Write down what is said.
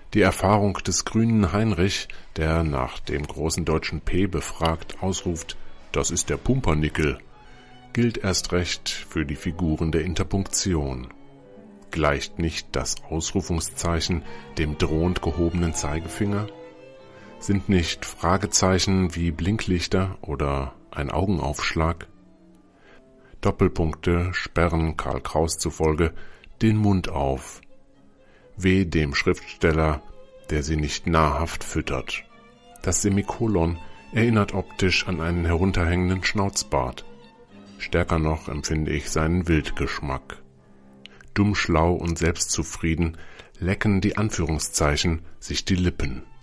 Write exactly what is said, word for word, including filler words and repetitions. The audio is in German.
Die Erfahrung des grünen Heinrich, der nach dem großen deutschen P befragt, ausruft, das ist der Pumpernickel, gilt erst recht für die Figuren der Interpunktion. Gleicht nicht das Ausrufungszeichen dem drohend gehobenen Zeigefinger? Sind nicht Fragezeichen wie Blinklichter oder ein Augenaufschlag? Doppelpunkte sperren Karl Kraus zufolge den Mund auf. Weh dem Schriftsteller, der sie nicht nahrhaft füttert. Das Semikolon erinnert optisch an einen herunterhängenden Schnauzbart. Stärker noch empfinde ich seinen Wildgeschmack. Dumm, schlau und selbstzufrieden lecken die Anführungszeichen sich die Lippen.